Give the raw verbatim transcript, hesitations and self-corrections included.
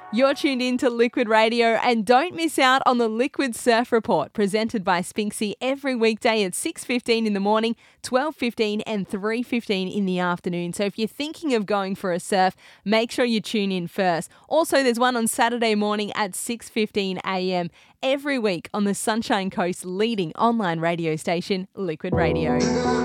You're tuned in to Liquid Radio, and don't miss out on the Liquid Surf Report presented by Spinksy every weekday at six fifteen in the morning, twelve fifteen and three fifteen in the afternoon. So if you're thinking of going for a surf, make sure you tune in first. Also, there's one on Saturday morning at six fifteen a m every week on the Sunshine Coast's leading online radio station, Liquid Radio.